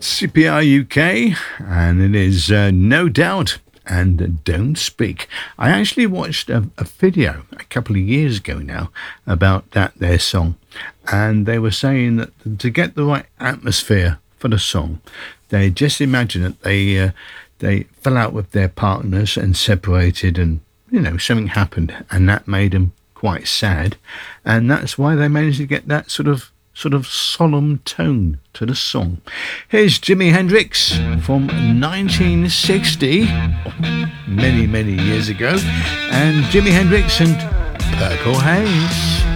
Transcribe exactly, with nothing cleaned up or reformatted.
C P R U K, and it is uh, No Doubt and Don't Speak. I actually watched a, a video a couple of years ago now about that their song, and they were saying that to get the right atmosphere for the song, they just imagine that they uh, they fell out with their partners and separated, and you know something happened, and that made them quite sad, and that's why they managed to get that sort of sort of solemn tone to the song. Here's Jimi Hendrix from nineteen sixty, many, many years ago, and Jimi Hendrix and Purple Haze.